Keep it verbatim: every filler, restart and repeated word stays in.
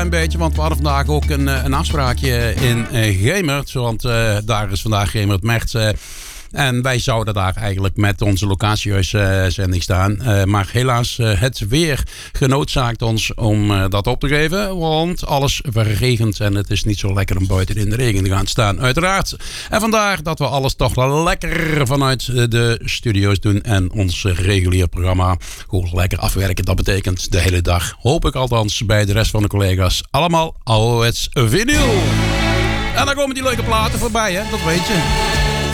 Een beetje, want we hadden vandaag ook een, een afspraakje in uh, Gemert. Want uh, daar is vandaag Gemert Mert. Uh, en wij zouden daar eigenlijk met onze locatieuitzending staan. Uh, maar helaas, uh, het weer genoodzaakt ons om uh, dat op te geven. Want alles verregent en het is niet zo lekker om buiten in de regen te gaan staan. Uiteraard. En vandaar dat we alles toch wel lekker vanuit de studio's doen. En ons regulier programma gewoon lekker afwerken. Dat betekent de hele dag, hoop ik althans, bij de rest van de collega's, allemaal ouderwets vinyl. En dan komen die leuke platen voorbij, hè? Dat weet je.